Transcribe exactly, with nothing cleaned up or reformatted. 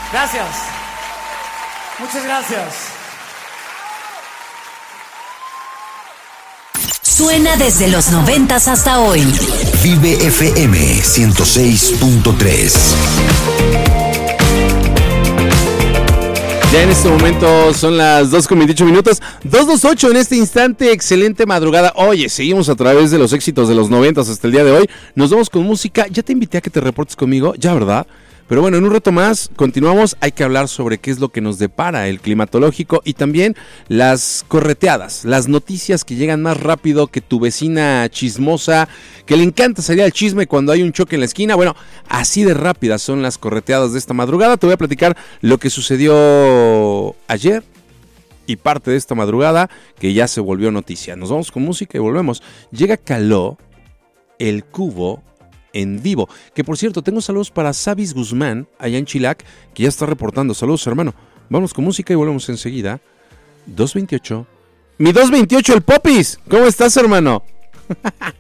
Gracias. Muchas gracias. Suena desde los noventas hasta hoy. Vive F M ciento seis punto tres. Ya en este momento son las dos con veintiocho minutos, dos veintiocho en este instante, excelente madrugada. Oye, seguimos a través de los éxitos de los noventas hasta el día de hoy. Nos vamos con música, ya te invité a que te reportes conmigo, ya verdad. Pero bueno, en un rato más continuamos, hay que hablar sobre qué es lo que nos depara el climatológico y también las correteadas, las noticias que llegan más rápido que tu vecina chismosa, que le encanta salir al chisme cuando hay un choque en la esquina. Bueno, así de rápidas son las correteadas de esta madrugada. Te voy a platicar lo que sucedió ayer y parte de esta madrugada que ya se volvió noticia. Nos vamos con música y volvemos. Llega Caló, El Cubo, en vivo, que por cierto tengo saludos para Sabis Guzmán allá en Chilac, que ya está reportando. Saludos, hermano. Vamos con música y volvemos enseguida. dos veintiocho. Mi dos veintiocho, el Popis. ¿Cómo estás, hermano?